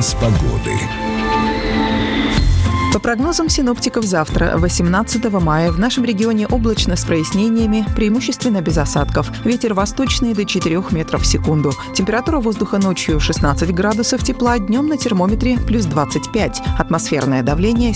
Прогноз погоды. По прогнозам синоптиков, завтра, 18 мая, в нашем регионе облачно с прояснениями, преимущественно без осадков. Ветер восточный до 4 метров в секунду. Температура воздуха ночью 16 градусов тепла, днем на термометре плюс 25. Атмосферное давление